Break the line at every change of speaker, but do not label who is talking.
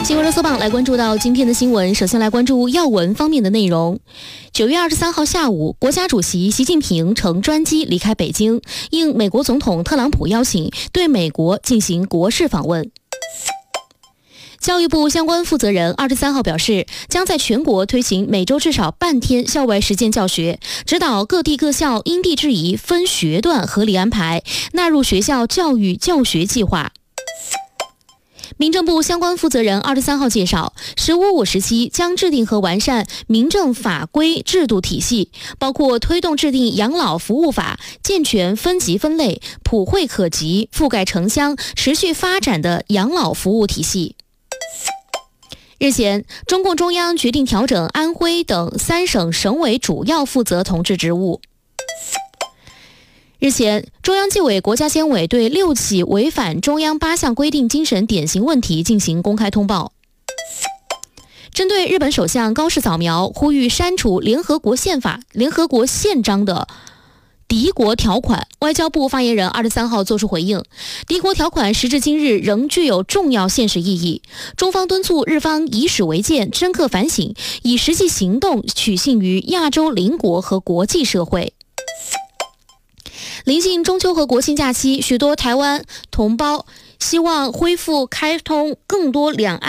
新闻热搜榜来关注到今天的新闻，首先来关注要闻方面的内容。9月23号下午，国家主席习近平乘专机离开北京，应美国总统特朗普邀请，对美国进行国事访问。教育部相关负责人23号表示，将在全国推行每周至少半天校外实践教学，指导各地各校因地制宜分学段合理安排，纳入学校教育教学计划。民政部相关负责人23号介绍，15-5时期将制定和完善民政法规制度体系，包括推动制定养老服务法，健全分级分类、普惠可及、覆盖城乡、持续发展的养老服务体系。日前，中共中央决定调整安徽等3省省委主要负责同志职务。日前，中央纪委国家监委对6起违反中央8项规定精神典型问题进行公开通报。针对日本首相高市早苗呼吁删除联合国宪章的敌国条款，外交部发言人23号作出回应，敌国条款时至今日仍具有重要现实意义，中方敦促日方以史为鉴，深刻反省，以实际行动取信于亚洲邻国和国际社会。临近中秋和国庆假期，许多台湾同胞希望恢复开通更多两岸